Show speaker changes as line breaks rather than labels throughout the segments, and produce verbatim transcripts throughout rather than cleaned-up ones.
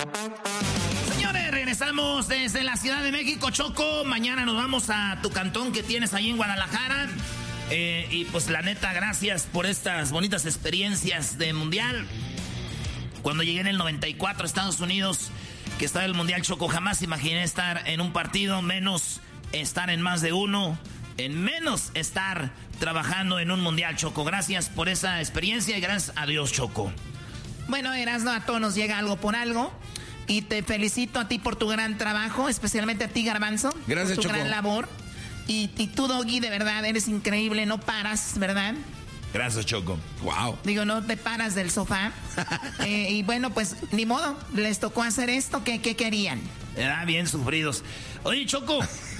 Señores, regresamos desde la Ciudad de México, Choco. Mañana nos vamos a tu cantón que tienes ahí en Guadalajara. Eh, y pues la neta, gracias por estas bonitas experiencias de Mundial. Cuando llegué en el noventa y cuatro a Estados Unidos, que estaba el Mundial, Choco, jamás imaginé estar en un partido, menos estar en más de uno, en menos estar trabajando en un Mundial, Choco. Gracias por esa experiencia y gracias a Dios, Choco.
Bueno, Erasmo, a todos nos llega algo por algo. Y te felicito a ti por tu gran trabajo, especialmente a ti, Garbanzo.
Gracias,
por tu
Choco.
gran labor. Y, y tú, Doggy, de verdad, eres increíble, no paras, ¿verdad?
Gracias, Choco.
Wow.
Digo, no te paras del sofá. eh, y bueno, pues, ni modo, les tocó hacer esto. ¿Qué, qué querían?
Ah, bien sufridos. Oye, Choco,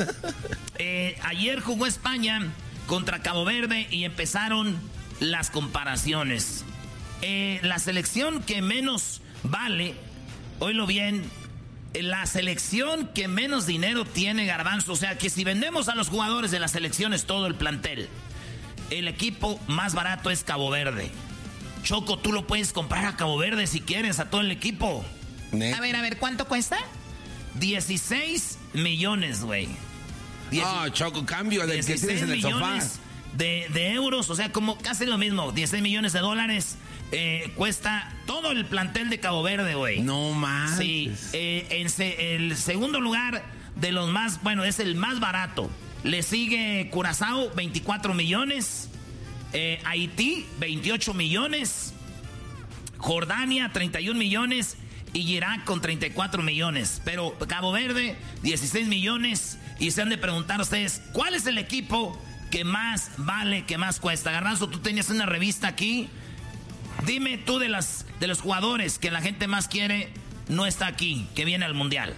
eh, ayer jugó España contra Cabo Verde y empezaron las comparaciones. Eh, la selección que menos vale, oílo bien, la selección que menos dinero tiene, Garbanzo. O sea, que si vendemos a los jugadores de las selecciones todo el plantel, el equipo más barato es Cabo Verde. Choco, tú lo puedes comprar a Cabo Verde si quieres, a todo el equipo.
A ver, a ver, ¿cuánto cuesta?
dieciséis millones, güey.
Ah, Choco, cambio del que tienes en el sofá.
De, de euros, o sea, como casi lo mismo. dieciséis millones de dólares eh, cuesta todo el plantel de Cabo Verde, güey.
No más.
Sí, eh, en se, el segundo lugar de los más, bueno, es el más barato. Le sigue Curazao, veinticuatro millones. Eh, Haití, veintiocho millones. Jordania, treinta y un millones. Y Irak con treinta y cuatro millones. Pero Cabo Verde, dieciséis millones. Y se han de preguntar ustedes, ¿cuál es el equipo que más vale, que más cuesta? Garbanzo, tú tenías una revista aquí. Dime tú de las de los jugadores que la gente más quiere, no está aquí, que viene al Mundial.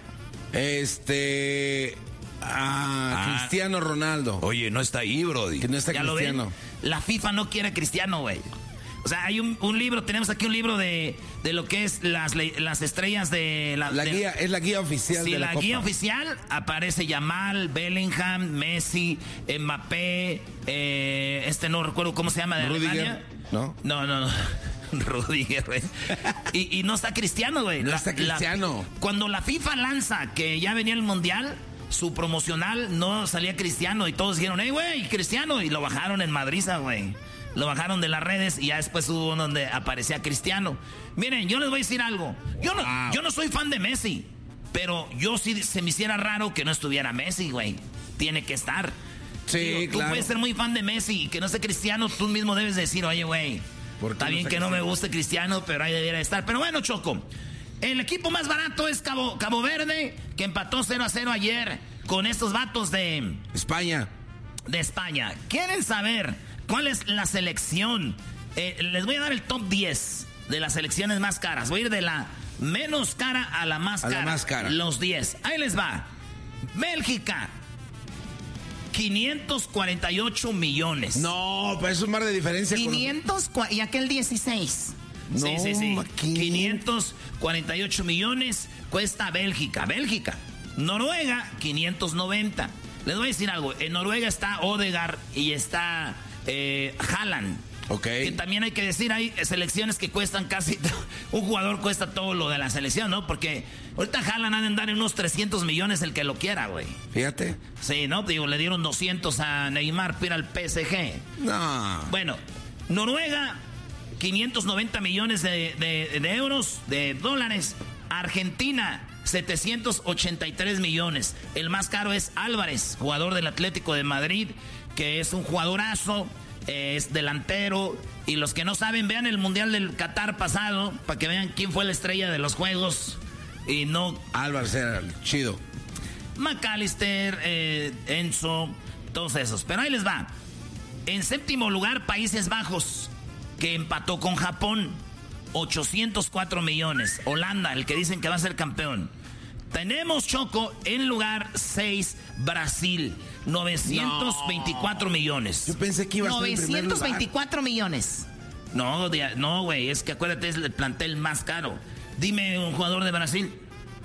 Este... Ah,
Ah.
Cristiano Ronaldo.
Oye, no está ahí, Brody.
Que no está
¿Ya lo
Cristiano.
ven? La FIFA no quiere a Cristiano, güey. O sea, hay un, un libro, tenemos aquí un libro de, de lo que es las, las estrellas de la...
La
de,
guía, es la guía oficial
sí,
de la,
la
Copa.
guía oficial aparece Yamal, Bellingham, Messi, Mbappé, eh, este no recuerdo cómo se llama, de
Rudiger,
Alemania.
¿no?
No, no, no. Rudiger, güey. Y, y no está Cristiano, güey.
No
La-
está Cristiano.
la- cuando la FIFA lanza que ya venía el Mundial, su promocional no salía Cristiano y todos dijeron, hey, güey, Cristiano. Y lo bajaron en Madriza, güey. Lo bajaron de las redes y ya después hubo uno donde aparecía Cristiano. Miren, yo les voy a decir algo. Yo no,
Wow.
yo no soy fan de Messi, pero yo sí se me hiciera raro que no estuviera Messi, güey. Tiene que estar.
Sí,
Digo, tú
claro.
puedes ser muy fan de Messi y que no esté Cristiano, tú mismo debes decir, oye, güey,
¿Por qué
está
no
bien
está
que no me
Cristiano?
guste Cristiano, pero ahí debiera estar. Pero bueno, Choco, el equipo más barato es Cabo, Cabo Verde, que empató cero a cero ayer con estos vatos de,
España.
de España. ¿Quieren saber cuál es la selección? Eh, les voy a dar el top diez de las selecciones más caras. Voy a ir de la menos cara a la más
A la
cara.
más cara.
Los diez. Ahí les va. Bélgica, quinientos cuarenta y ocho millones.
No, pero es un mar de diferencia. con-
quinientos cua- y aquel dieciséis.
No,
sí, sí, sí.
quinientos.
quinientos cuarenta y ocho millones cuesta Bélgica. Bélgica. Noruega, quinientos noventa. Les voy a decir algo. En Noruega está Odegaard y está eh, Haaland.
Ok.
Que también hay que decir, hay selecciones que cuestan casi... Un jugador cuesta todo lo de la selección, ¿no? Porque ahorita Haaland ha de andar en unos trescientos millones el que lo quiera, güey.
Fíjate.
Sí, ¿no? Digo, le dieron doscientos a Neymar para ir al P S G.
No.
Bueno, Noruega, quinientos noventa millones de, de- de euros, de dólares. Argentina, setecientos ochenta y tres millones. El más caro es Álvarez, jugador del Atlético de Madrid, que es un jugadorazo, es delantero. Y los que no saben, vean el Mundial del Qatar pasado, para que vean quién fue la estrella de los juegos. Y no
Álvarez era el chido.
McAllister, eh, Enzo, todos esos. Pero ahí les va. En séptimo lugar, Países Bajos, que empató con Japón, ochocientos cuatro millones. Holanda, el que dicen que va a ser campeón. Tenemos, Choco, en lugar seis, Brasil, novecientos veinticuatro millones.
Yo pensé que iba a estar en primer
novecientos
lugar.
veinticuatro millones.
No, de- no, güey, es que acuérdate, es el plantel más caro. Dime un jugador de Brasil.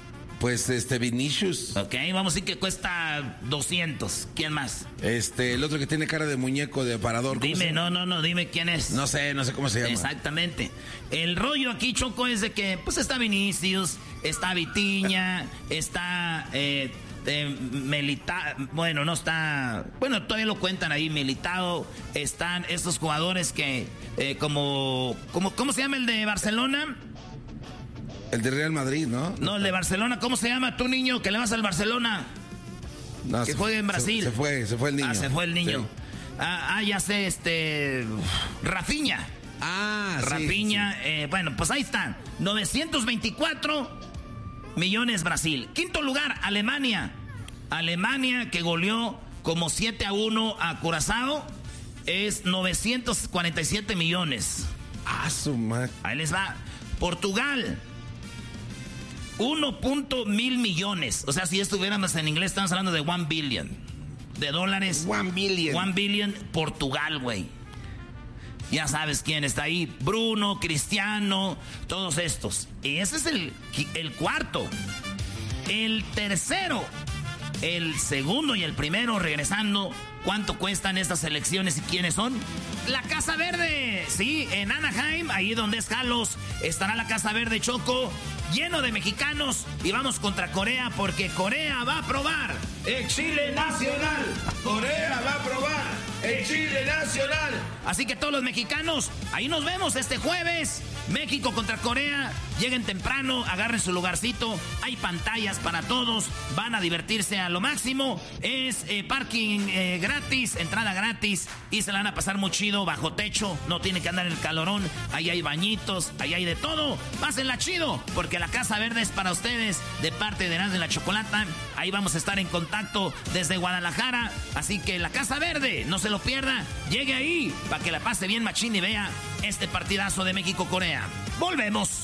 Pues este, Vinicius.
Ok, vamos a decir que cuesta doscientos. ¿Quién más?
Este, el otro que tiene cara de muñeco de aparador.
Dime, no, no, no, dime quién es.
No sé, no sé cómo se llama.
Exactamente. El rollo aquí, Choco, es de que, pues está Vinicius, está Vitiña, está eh, eh, Militao, bueno, no está, bueno, todavía lo cuentan ahí, Militao, están estos jugadores que, eh, como, como, ¿cómo se llama el de Barcelona?
El de Real Madrid, ¿no?
No, el de Barcelona, ¿cómo se llama tú, niño, que le vas al Barcelona?
No,
que
se,
juegue en Brasil.
Se, se fue, se fue el niño.
Ah, se fue el niño.
Sí.
Ah, ah, ya sé, este, Rafinha.
Ah,
Rafinha,
sí, sí.
Eh, bueno, pues ahí están. novecientos veinticuatro millones Brasil. Quinto lugar, Alemania. Alemania, que goleó como siete a uno a Curazao, es novecientos cuarenta y siete millones.
Ah, su madre.
Ahí les va. Portugal, uno punto mil millones. O sea, si estuviéramos en inglés, estamos hablando de one billion. De dólares.
One billion.
One billion, Portugal, güey. Ya sabes quién está ahí. Bruno, Cristiano, todos estos. Y ese es el, el cuarto. El tercero. El segundo y el primero, regresando. ¿Cuánto cuestan estas elecciones y quiénes son? La Casa Verde. Sí, en Anaheim, ahí donde es Jalos, estará la Casa Verde, Choco, lleno de mexicanos. Y vamos contra Corea porque Corea va a probar el Chile Nacional. Corea va a probar el Chile Nacional. Así que todos los mexicanos, ahí nos vemos este jueves. México contra Corea. Lleguen temprano, agarren su lugarcito. Hay pantallas para todos. Van a divertirse a lo máximo. Es eh, parking eh, gratis, entrada gratis. Y se la van a pasar muy chido bajo techo. No tiene que andar en el calorón. Ahí hay bañitos, ahí hay de todo. Pásenla chido, porque la Casa Verde es para ustedes. De parte de Erasmo de la Chocolata. Ahí vamos a estar en contacto desde Guadalajara. Así que la Casa Verde, no se lo pierda. Llegue ahí para que la pase bien machín y vea este partidazo de México-Corea. Volvemos.